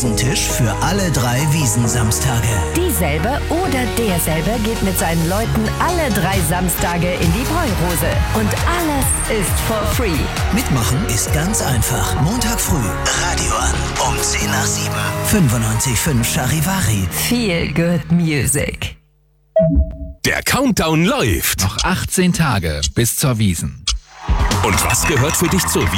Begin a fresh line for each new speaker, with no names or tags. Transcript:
Tisch für alle 3 Wiesensamstage.
Dieselbe oder derselbe geht mit seinen Leuten alle 3 Samstage in die Bräurose. Und alles ist for free.
Mitmachen ist ganz einfach. Montag früh, Radio an, um 10 nach 7. 95.5 Charivari.
Feel good music.
Der Countdown läuft.
Noch 18 Tage bis zur Wiesn.
Und was gehört für dich zur Wiesn?